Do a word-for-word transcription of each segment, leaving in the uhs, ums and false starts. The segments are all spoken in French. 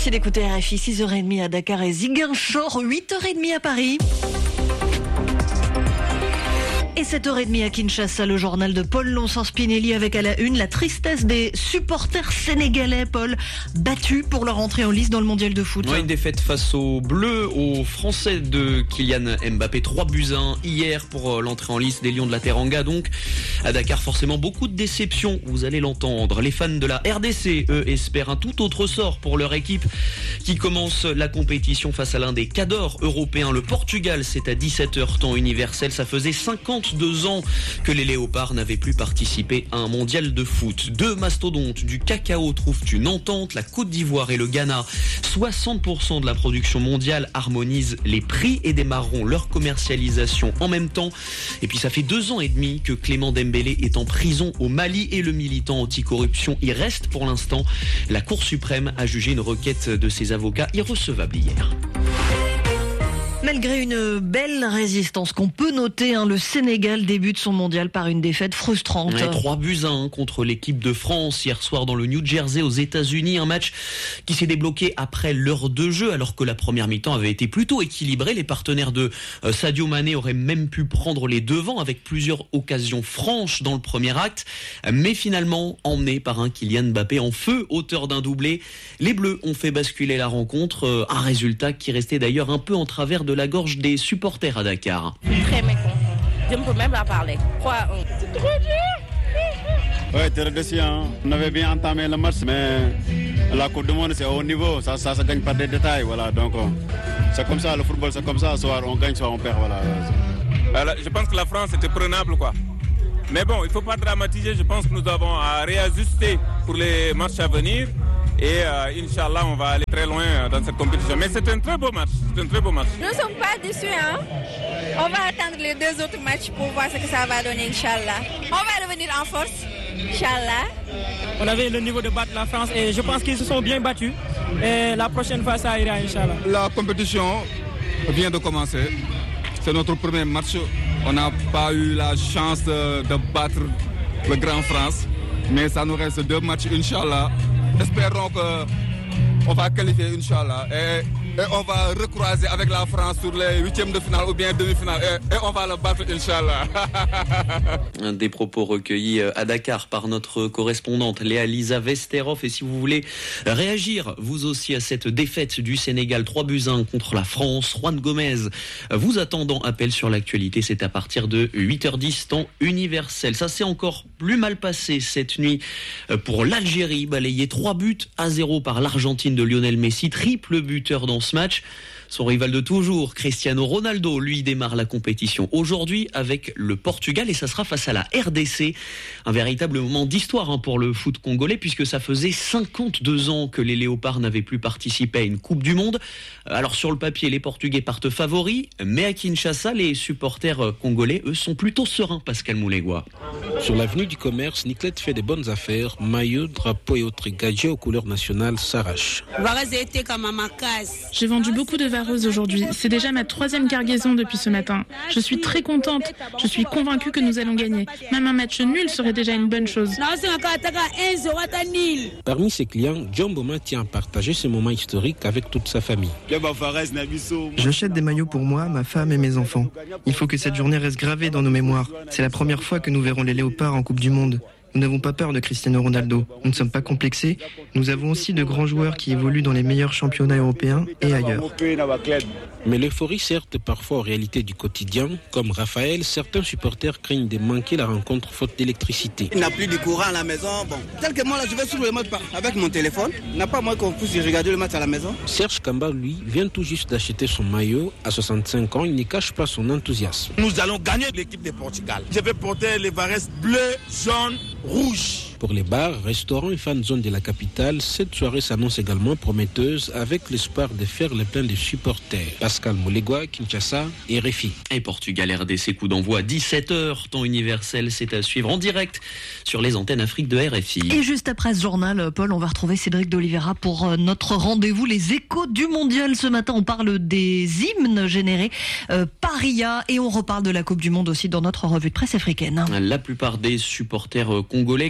Merci d'écouter R F I, six heures trente à Dakar et Ziguinchor, huit heures trente à Paris. Et sept heures trente à Kinshasa, le journal de Paul Lonsens-Spinelli avec à la une la tristesse des supporters sénégalais, Paul, battus pour leur entrée en lice dans le mondial de foot. Ouais, une défaite face aux Bleus, aux Français de Kylian Mbappé, trois buts à un hier pour l'entrée en lice des Lions de la Teranga. Donc à Dakar, forcément beaucoup de déceptions, vous allez l'entendre. Les fans de la R D C, eux, espèrent un tout autre sort pour leur équipe qui commence la compétition face à l'un des cadors européens, le Portugal. C'est à dix-sept heures temps universel, ça faisait cinquante deux ans que les Léopards n'avaient plus participé à un mondial de foot. Deux mastodontes du cacao trouvent une entente, la Côte d'Ivoire et le Ghana. soixante pour cent de la production mondiale harmonisent les prix et démarreront leur commercialisation en même temps. Et puis ça fait deux ans et demi que Clément Dembélé est en prison au Mali et le militant anticorruption y reste pour l'instant. La Cour suprême a jugé une requête de ses avocats irrecevable hier. Malgré une belle résistance qu'on peut noter, hein, le Sénégal débute son mondial par une défaite frustrante. Ouais, trois buts à un contre l'équipe de France hier soir dans le New Jersey aux États-Unis. Un match qui s'est débloqué après l'heure de jeu alors que la première mi-temps avait été plutôt équilibrée. Les partenaires de euh, Sadio Mané auraient même pu prendre les devants avec plusieurs occasions franches dans le premier acte. Mais finalement, emmenés par un Kylian Mbappé en feu, auteur d'un doublé, les Bleus ont fait basculer la rencontre. Euh, un résultat qui restait d'ailleurs un peu en travers de la gorge des supporters à Dakar. Très mécontent. Je ne peux même pas parler. trois un. C'est trop dur. Ouais, très déçu. Hein. On avait bien entamé le match, mais la Coupe du Monde, c'est au haut niveau. Ça, ça se gagne par des détails. Voilà. Donc, c'est comme ça, le football, c'est comme ça. Soit on gagne, soit on perd. Voilà. Alors, je pense que la France était prenable, quoi. Mais bon, il ne faut pas dramatiser. Je pense que nous avons à réajuster pour les matchs à venir. Et euh, Inch'Allah, on va aller très loin dans cette compétition. Mais c'est un très beau match. C'est un très beau match. Nous ne sommes pas déçus, hein. On va attendre les deux autres matchs pour voir ce que ça va donner, Inch'Allah. On va revenir en force, Inch'Allah. On avait le niveau de battre la France et je pense qu'ils se sont bien battus. Et la prochaine fois, ça ira, Inch'Allah. La compétition vient de commencer. C'est notre premier match. On n'a pas eu la chance de battre le Grand France. Mais ça nous reste deux matchs, Inch'Allah. Espérons qu'on va qualifier, Inch'Allah, et, et on va recroiser avec la France sur les huitièmes de finale ou bien demi-finale, et, et on va le battre, Inch'Allah. Des propos recueillis à Dakar par notre correspondante Léa-Lisa Vesterhoff. Et si vous voulez réagir, vous aussi, à cette défaite du Sénégal, trois buts à un contre la France, Juan Gomez vous attendant appel sur l'actualité. C'est à partir de huit heures dix, temps universel. Ça s'est encore plus mal passé cette nuit pour l'Algérie, balayé trois buts à zéro par l'Argentine de Lionel Messi, triple buteur dans ce match. Son rival de toujours, Cristiano Ronaldo, lui démarre la compétition aujourd'hui avec le Portugal et ça sera face à la R D C. Un véritable moment d'histoire hein, pour le foot congolais puisque ça faisait cinquante-deux ans que les Léopards n'avaient plus participé à une Coupe du Monde. Alors sur le papier, les Portugais partent favoris, mais à Kinshasa, les supporters congolais, eux, sont plutôt sereins, Pascal Moulegua. Sur l'avenue du commerce, Niclette fait des bonnes affaires. Maillot, drapeau et autres gadgets aux couleurs nationales s'arrachent. J'ai vendu beaucoup de vareuses aujourd'hui. C'est déjà ma troisième cargaison depuis ce matin. Je suis très contente. Je suis convaincue que nous allons gagner. Même un match nul serait déjà une bonne chose. Parmi ses clients, John Boma tient à partager ce moment historique avec toute sa famille. J'achète des maillots pour moi, ma femme et mes enfants. Il faut que cette journée reste gravée dans nos mémoires. C'est la première fois que nous verrons les Léopards en Coupe du Monde. Nous n'avons pas peur de Cristiano Ronaldo. Nous ne sommes pas complexés. Nous avons aussi de grands joueurs qui évoluent dans les meilleurs championnats européens et ailleurs. Mais l'euphorie sert parfois aux réalités du quotidien. Comme Raphaël, certains supporters craignent de manquer la rencontre faute d'électricité. Il n'a plus de courant à la maison. Bon, tel que moi, là, je vais suivre le match avec mon téléphone. Il n'a pas moins qu'on puisse regarder le match à la maison. Serge Kamba, lui, vient tout juste d'acheter son maillot. À soixante-cinq ans, il ne cache pas son enthousiasme. Nous allons gagner l'équipe de Portugal. Je vais porter les varesses bleues, jaunes, rouges. Pour les bars, restaurants et fan zone de la capitale, cette soirée s'annonce également prometteuse avec l'espoir de faire le plein de supporters. Pascal Moulegua, Kinshasa, R F I. Et Portugal R D C, coup d'envoi dix-sept heures, temps universel, c'est à suivre en direct sur les antennes Afrique de R F I. Et juste après ce journal, Paul, on va retrouver Cédric d'Oliveira pour notre rendez-vous, les échos du mondial. Ce matin, on parle des hymnes générés euh, par I A et on reparle de la Coupe du Monde aussi dans notre revue de presse africaine. La plupart des supporters congolais qui n'ont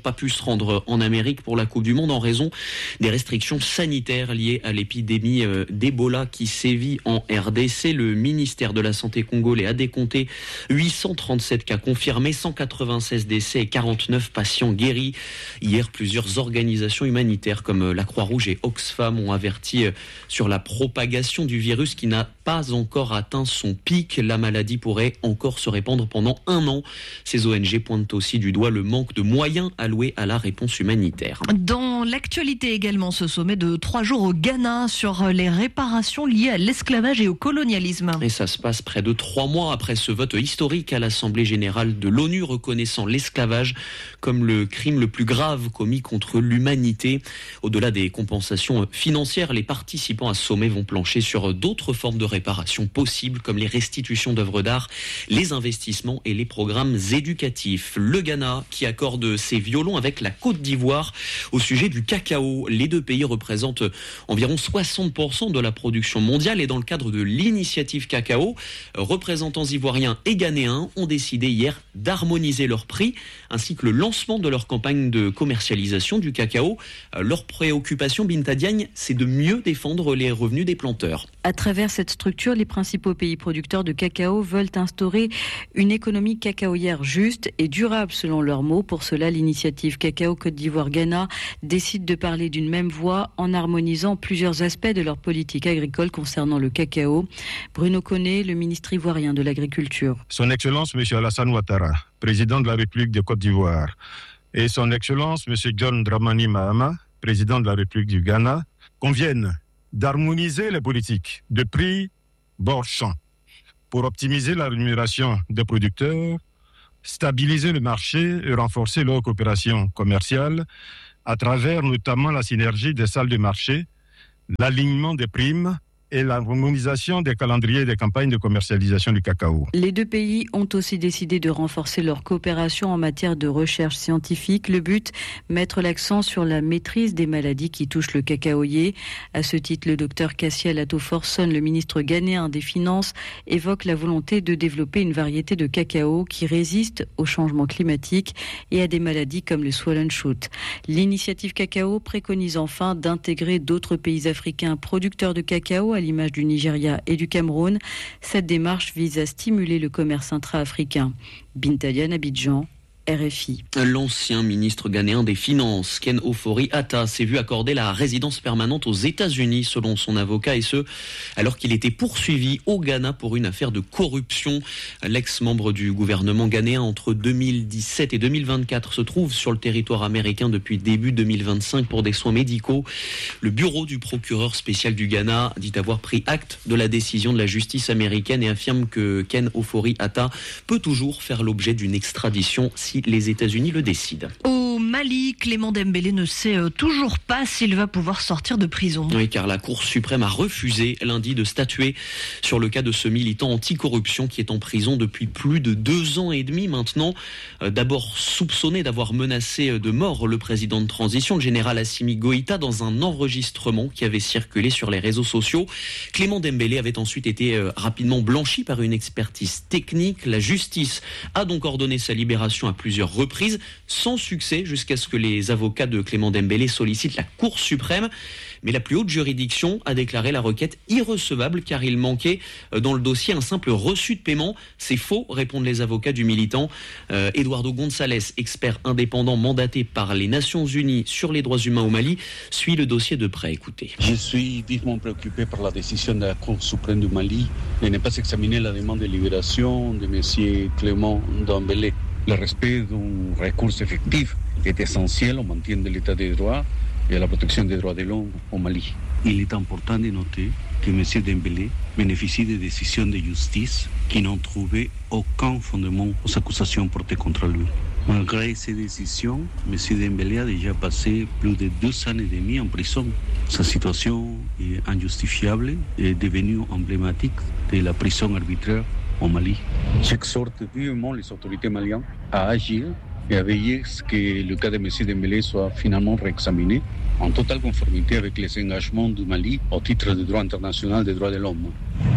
pas pu se rendre en Amérique pour la Coupe du Monde en raison des restrictions sanitaires liées à l'épidémie d'Ebola qui sévit en R D C. Le ministère de la Santé congolais a décompté huit cent trente-sept cas confirmés, cent quatre-vingt-seize décès et quarante-neuf patients guéris. Hier, plusieurs organisations humanitaires comme la Croix-Rouge et Oxfam ont averti sur la propagation du virus qui n'a pas encore atteint son pic. La maladie pourrait encore se répandre pendant un an. Ces O N G pointent aussi du doigt le manque de moyens alloués à la réponse humanitaire. Dans l'actualité également, ce sommet de trois jours au Ghana sur les réparations liées à l'esclavage et au colonialisme. Et ça se passe près de trois mois après ce vote historique à l'Assemblée générale de l'ONU reconnaissant l'esclavage comme le crime le plus grave commis contre l'humanité. Au-delà des compensations financières, les participants à ce sommet vont plancher sur d'autres formes de réparation possibles comme les restitutions d'œuvres d'art, les investissements et les programmes éducatifs. Le Ghana qui accorde ses violons avec la Côte d'Ivoire au sujet du cacao. Les deux pays représentent environ soixante pour cent de la production mondiale et dans le cadre de l'initiative cacao, représentants ivoiriens et ghanéens ont décidé hier d'harmoniser leurs prix ainsi que le lancement de leur campagne de commercialisation du cacao. Leur préoccupation, Binta Diagne, c'est de mieux défendre les revenus des planteurs. À travers cette structure, les principaux pays producteurs de cacao veulent instaurer une économie cacaoyère juste et durable selon leurs mots. Pour cela, l'initiative Cacao Côte d'Ivoire-Ghana décide de parler d'une même voix en harmonisant plusieurs aspects de leur politique agricole concernant le cacao. Bruno Koné, le ministre ivoirien de l'Agriculture. Son Excellence M. Alassane Ouattara, président de la République de Côte d'Ivoire, et Son Excellence M. John Dramani Mahama, président de la République du Ghana, conviennent d'harmoniser les politiques de prix bord-champ pour optimiser la rémunération des producteurs, stabiliser le marché et renforcer leur coopération commerciale à travers notamment la synergie des salles de marché, l'alignement des primes et l'harmonisation des calendriers des campagnes de commercialisation du cacao. Les deux pays ont aussi décidé de renforcer leur coopération en matière de recherche scientifique. Le but, mettre l'accent sur la maîtrise des maladies qui touchent le cacaoyer. À ce titre, le docteur Cassiel Ato-Forson, le ministre ghanéen des Finances, évoque la volonté de développer une variété de cacao qui résiste au changement climatique et à des maladies comme le swollen shoot. L'initiative cacao préconise enfin d'intégrer d'autres pays africains producteurs de cacao à l'image du Nigeria et du Cameroun. Cette démarche vise à stimuler le commerce intra-africain. Binta Diagne, Abidjan, R F I. L'ancien ministre ghanéen des Finances, Ken Ofori-Atta, s'est vu accorder la résidence permanente aux États-Unis, selon son avocat, et ce, alors qu'il était poursuivi au Ghana pour une affaire de corruption. L'ex-membre du gouvernement ghanéen entre deux mille dix-sept et deux mille vingt-quatre se trouve sur le territoire américain depuis début deux mille vingt-cinq pour des soins médicaux. Le bureau du procureur spécial du Ghana dit avoir pris acte de la décision de la justice américaine et affirme que Ken Ofori-Atta peut toujours faire l'objet d'une extradition si les États-Unis le décident. Au Mali, Clément Dembélé ne sait toujours pas s'il va pouvoir sortir de prison. Oui, car la Cour suprême a refusé lundi de statuer sur le cas de ce militant anticorruption qui est en prison depuis plus de deux ans et demi maintenant. D'abord soupçonné d'avoir menacé de mort le président de transition, le général Assimi Goïta, dans un enregistrement qui avait circulé sur les réseaux sociaux. Clément Dembélé avait ensuite été rapidement blanchi par une expertise technique. La justice a donc ordonné sa libération à plusieurs reprises, sans succès, jusqu'à ce que les avocats de Clément Dembélé sollicitent la Cour suprême. Mais la plus haute juridiction a déclaré la requête irrecevable car il manquait dans le dossier un simple reçu de paiement. C'est faux, répondent les avocats du militant. Euh, Eduardo González, expert indépendant mandaté par les Nations Unies sur les droits humains au Mali, suit le dossier de près. Écoutez. Je suis vivement préoccupé par la décision de la Cour suprême du Mali de ne pas examiner la demande de libération de M. Clément Dembélé. Le respect d'un recours effectif est essentiel au maintien de l'état de droit et à la protection des droits de l'homme au Mali. Il est important de noter que M. Dembélé bénéficie de décisions de justice qui n'ont trouvé aucun fondement aux accusations portées contre lui. Malgré ces décisions, M. Dembélé a déjà passé plus de deux ans et demi en prison. Sa situation est injustifiable et est devenue emblématique de la prison arbitraire au Mali. J'exhorte vivement les autorités maliennes à agir et à veiller à ce que le cas de M. Dembélé soit finalement réexaminé en totale conformité avec les engagements du Mali au titre du droit international des droits de l'homme.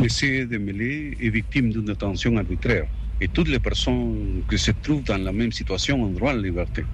M. Dembélé est victime d'une détention arbitraire et toutes les personnes qui se trouvent dans la même situation ont droit à la liberté.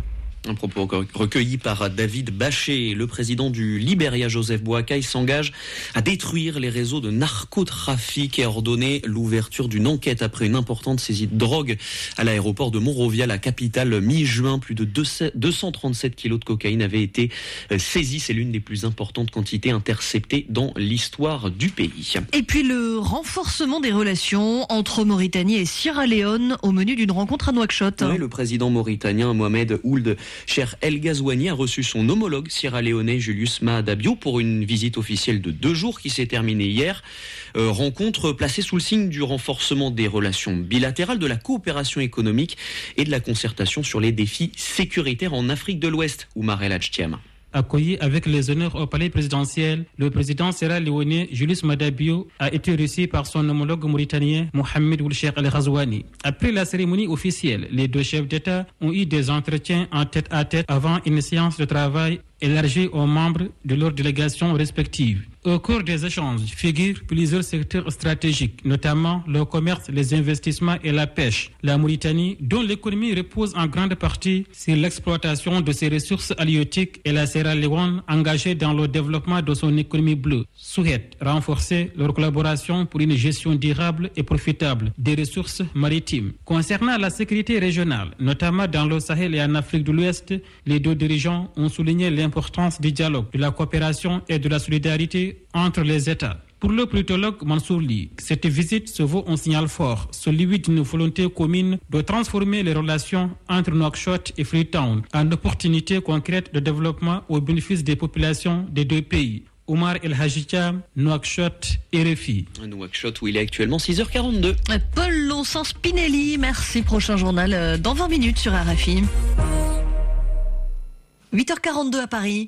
Un propos recueilli par David Bachet. Le président du Libéria, Joseph Boakai, s'engage à détruire les réseaux de narcotrafic et a ordonné l'ouverture d'une enquête après une importante saisie de drogue à l'aéroport de Monrovia, la capitale. Mi-juin, plus de deux cent trente-sept kilos de cocaïne avaient été saisis. C'est l'une des plus importantes quantités interceptées dans l'histoire du pays. Et puis le renforcement des relations entre Mauritanie et Sierra Leone au menu d'une rencontre à Nouakchott. Oui, le président mauritanien Mohamed Ould Cheikh El Ghazouani a reçu son homologue sierra-léonais Julius Maada Bio pour une visite officielle de deux jours qui s'est terminée hier. Euh, rencontre placée sous le signe du renforcement des relations bilatérales, de la coopération économique et de la concertation sur les défis sécuritaires en Afrique de l'Ouest. Oumar El Hadj-Thiam. Accueilli avec les honneurs au palais présidentiel, le président sierra-léonais Julius Maada Bio a été reçu par son homologue mauritanien Mohamed Ould Cheikh El Ghazouani. Après la cérémonie officielle, les deux chefs d'État ont eu des entretiens en tête à tête avant une séance de travail élargie aux membres de leurs délégations respectives. Au cours des échanges figurent plusieurs secteurs stratégiques, notamment le commerce, les investissements et la pêche. La Mauritanie, dont l'économie repose en grande partie sur l'exploitation de ses ressources halieutiques, et la Sierra Leone, engagée dans le développement de son économie bleue, souhaitent renforcer leur collaboration pour une gestion durable et profitable des ressources maritimes. Concernant la sécurité régionale, notamment dans le Sahel et en Afrique de l'Ouest, les deux dirigeants ont souligné l'importance du dialogue, de la coopération et de la solidarité entre les États. Pour le politologue Mansour Ly, cette visite se vaut un signal fort, celui d'une volonté commune de transformer les relations entre Nouakchott et Freetown en opportunités concrètes de développement au bénéfice des populations des deux pays. Oumar El Hadj-Thiam, Nouakchott, R F I. Nouakchott où il est actuellement six heures quarante-deux. Paul Lonsens-Pinelli, merci. Prochain journal dans vingt minutes sur R F I. huit heures quarante-deux à Paris.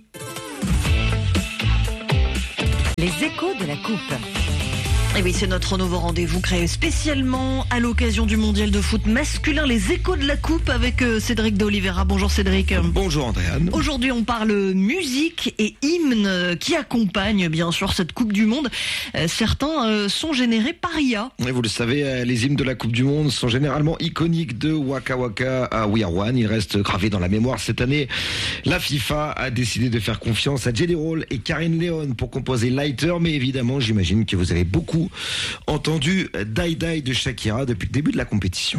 Les échos de la coupe. Et oui, c'est notre nouveau rendez-vous créé spécialement à l'occasion du mondial de foot masculin, les échos de la coupe avec Cédric de Oliveira. Bonjour Cédric. Bonjour Andréane. Aujourd'hui, on parle musique et hymnes qui accompagnent bien sûr cette Coupe du Monde. Certains sont générés par I A. Et vous le savez, les hymnes de la Coupe du Monde sont généralement iconiques, de Waka Waka à We Are One. Ils restent gravés dans la mémoire. Cette année, la FIFA a décidé de faire confiance à Jelly Roll et Karine Léon pour composer Lighter. Mais évidemment, j'imagine que vous avez beaucoup entendu Die Die de Shakira depuis le début de la compétition.